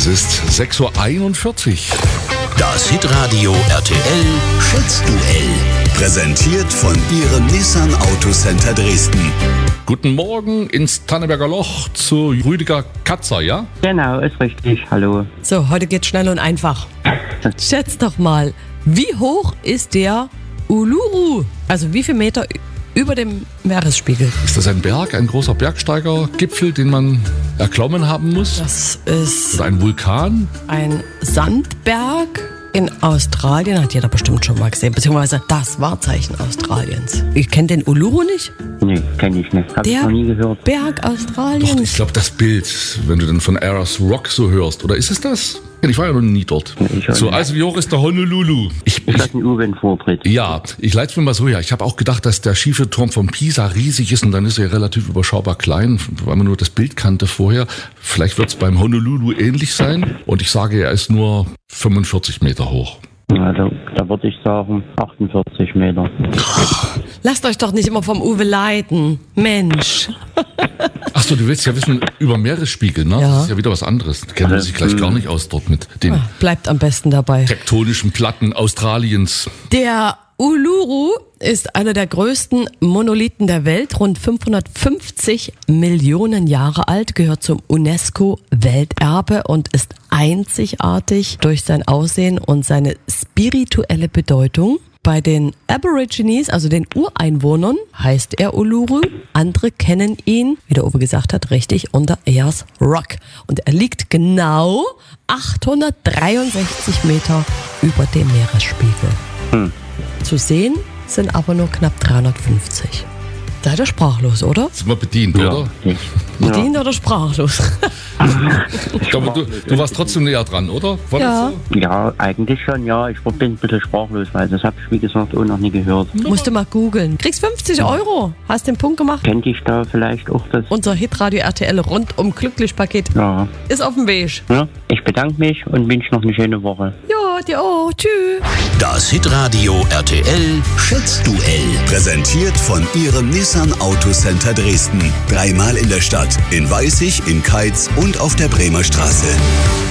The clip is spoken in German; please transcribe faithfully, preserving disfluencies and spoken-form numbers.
Es ist sechs Uhr einundvierzig. Das Hitradio R T L Schätzduell. Präsentiert von Ihrem Nissan Autocenter Dresden. Guten Morgen ins Tanneberger Loch zu Rüdiger Katzer, ja? Genau, ist richtig. Hallo. So, heute geht's schnell und einfach. Schätz doch mal, wie hoch ist der Uluru? Also wie viel Meter über dem Meeresspiegel? Ist das ein Berg, ein großer Bergsteigergipfel, den man erklommen haben muss? Das ist Oder ein Vulkan? ein Sandberg in Australien, hat jeder bestimmt schon mal gesehen, beziehungsweise das Wahrzeichen Australiens. Ich kenne den Uluru nicht. Nee, kenne ich nicht. Hab ich Der noch nie gehört. Berg Doch, Australiens. ich glaube, das Bild, wenn du dann von Ayers Rock so hörst. Oder ist es das? Ich war ja noch nie dort. Ich auch So, nicht. also wie hoch ist der Honolulu? Ich, Ist das ich, ein U, wenn Vortritt? ja, ich leite es mir mal so her. Ich habe auch gedacht, dass der schiefe Turm von Pisa riesig ist und dann ist er relativ überschaubar klein, weil man nur das Bild kannte vorher. Vielleicht wird es beim Honolulu ähnlich sein. Und ich sage, er ist nur fünfundvierzig Meter hoch. Also, da würde ich sagen achtundvierzig Meter. Lasst euch doch nicht immer vom Uwe leiten. Mensch. Achso, du willst ja wissen über Meeresspiegel, ne? Ja. Das ist ja wieder was anderes. Da kennen wir sich gleich gar nicht aus dort mit den Ah, Bleibt am besten dabei. tektonischen Platten Australiens. Der Uluru ist einer der größten Monolithen der Welt, rund fünfhundertfünfzig Millionen Jahre alt, gehört zum UNESCO-Welterbe und ist einzigartig durch sein Aussehen und seine spirituelle Bedeutung. Bei den Aborigines, also den Ureinwohnern, heißt er Uluru. Andere kennen ihn, wie der Uwe gesagt hat, richtig unter Ayers Rock. Und er liegt genau achthundertdreiundsechzig Meter über dem Meeresspiegel. Hm. Zu sehen sind aber nur knapp dreihundertfünfzig. Seid ihr sprachlos, oder? Sind wir bedient, oder? Ich, Bedient oder sprachlos? Ich glaube, du, du warst trotzdem näher dran, oder? War Ja. das so? ja, eigentlich schon, ja. Ich bin ein bisschen sprachlos, weil das habe ich, wie gesagt, auch noch nie gehört. Musst du mal googeln. Kriegst fünfzig Euro. Hast den Punkt gemacht. Kennt ich da vielleicht auch das? Unser Hitradio R T L rundum glücklich Paket Ja. ist auf dem Weg. ja. Ich bedanke mich und wünsche noch eine schöne Woche. Ja, dir auch. Tschüss. Das Hitradio R T L Schätzduell. Präsentiert von Ihrem Nissan Autocenter Dresden. Dreimal in der Stadt, in Weißig, in Keitz und auf der Bremer Straße.